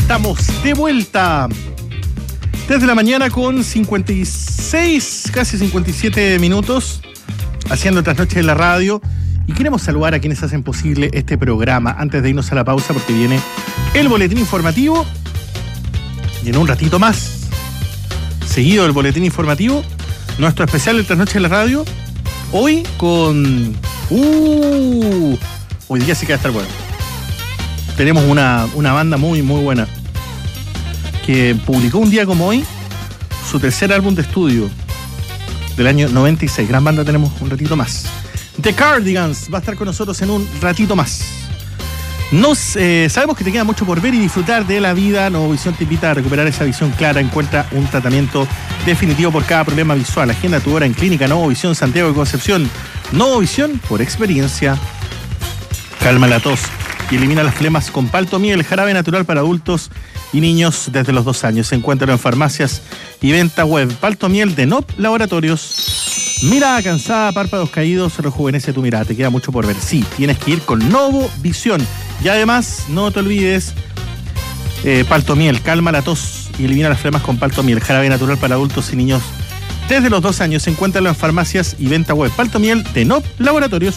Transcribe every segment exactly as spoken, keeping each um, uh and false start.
estamos de vuelta. Desde la mañana con cincuenta y seis, casi cincuenta y siete minutos, haciendo Trasnoche en la radio. Y queremos saludar a quienes hacen posible este programa antes de irnos a la pausa, porque viene el boletín informativo. Y en un ratito más, seguido del boletín informativo, nuestro especial de Trasnoche en la radio. Hoy con... Uh, hoy día sí que va a estar bueno. Tenemos una, una banda muy, muy buena que publicó un día como hoy su tercer álbum de estudio del año noventa y seis. Gran banda, tenemos un ratito más. The Cardigans va a estar con nosotros en un ratito más. Nos, eh, sabemos que te queda mucho por ver y disfrutar de la vida. Novovisión te invita a recuperar esa visión clara. Encuentra un tratamiento definitivo por cada problema visual. Agenda tu hora en Clínica Novovisión Santiago de Concepción. Novovisión por experiencia. Calma la tos y elimina las flemas con Paltomiel, jarabe natural para adultos y niños desde los dos años. Encuéntralo en farmacias y venta web. Paltomiel de N O P Laboratorios. Mirada cansada, párpados caídos, rejuvenece tu mirada. Te queda mucho por ver. Sí, tienes que ir con Novovisión. Y además, no te olvides, eh, Paltomiel, calma la tos y elimina las flemas con Paltomiel, jarabe natural para adultos y niños desde los dos años. Encuéntralo en farmacias y venta web. Paltomiel de N O P Laboratorios.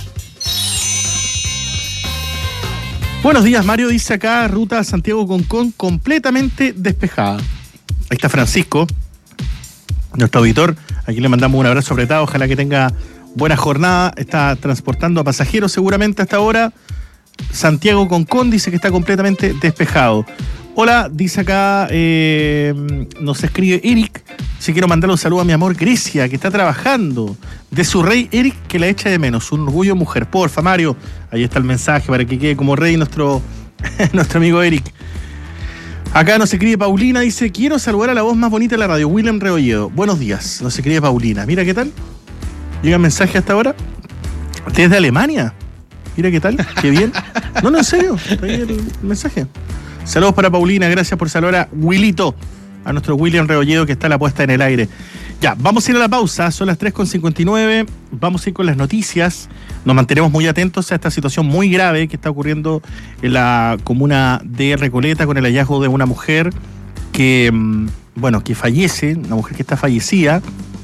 Buenos días, Mario. Dice acá, ruta Santiago-Concón completamente despejada. Ahí está Francisco, nuestro auditor. Aquí le mandamos un abrazo apretado. Ojalá que tenga buena jornada. Está transportando a pasajeros seguramente hasta ahora. Santiago-Concón dice que está completamente despejado. Hola, dice acá, eh, nos escribe Eric. Si quiero mandarle un saludo a mi amor Grecia, que está trabajando. De su rey Eric, que la echa de menos. Un orgullo mujer. Porfa, Mario. Ahí está el mensaje para que quede como rey nuestro, nuestro amigo Eric. Acá nos escribe Paulina, dice, quiero saludar a la voz más bonita de la radio, William Rebolledo. Buenos días, nos escribe Paulina. Mira qué tal. Llega el mensaje hasta ahora. Desde Alemania. Mira qué tal, qué bien. No, no, en serio. Ahí el, el mensaje. Saludos para Paulina, gracias por saludar a Willito, a nuestro William Rebolledo que está a la puesta en el aire. Ya, vamos a ir a la pausa, son las tres con cincuenta y nueve, vamos a ir con las noticias, nos mantenemos muy atentos a esta situación muy grave que está ocurriendo en la comuna de Recoleta con el hallazgo de una mujer que, bueno, que fallece, una mujer que está fallecida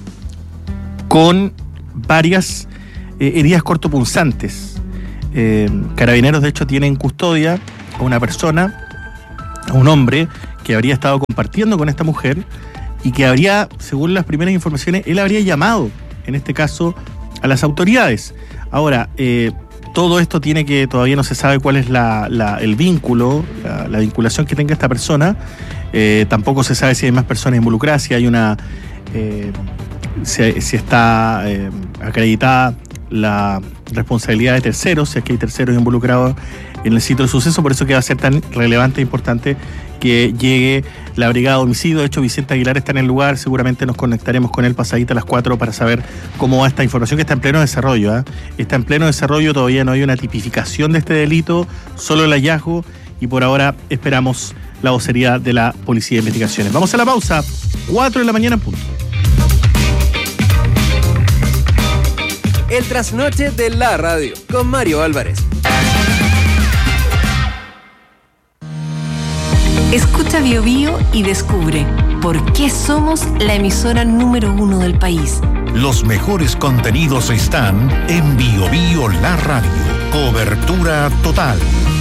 con varias eh, heridas cortopunzantes. Eh, Carabineros, de hecho, tiene en custodia a una persona, a un hombre que habría estado compartiendo con esta mujer y que habría, según las primeras informaciones, él habría llamado, en este caso, a las autoridades. Ahora, eh, todo esto tiene que, todavía no se sabe cuál es la, la, el vínculo, la, la vinculación que tenga esta persona. Eh, tampoco se sabe si hay más personas involucradas, si hay una, eh, si, si está eh, acreditada la responsabilidad de terceros, si es que hay terceros involucrados en el sitio del suceso. Por eso que va a ser tan relevante e importante que llegue la brigada de homicidio. De hecho, Vicente Aguilar está en el lugar, seguramente nos conectaremos con él pasadita a las cuatro para saber cómo va esta información que está en pleno desarrollo, ¿eh? Está en pleno desarrollo, todavía no hay una tipificación de este delito, solo el hallazgo, y por ahora esperamos la vocería de la Policía de Investigaciones. Vamos a la pausa, cuatro de la mañana en punto. El trasnoche de la radio con Mario Álvarez. Escucha Bio Bio y descubre por qué somos la emisora número uno del país. Los mejores contenidos están en Bio Bio La Radio. Cobertura total.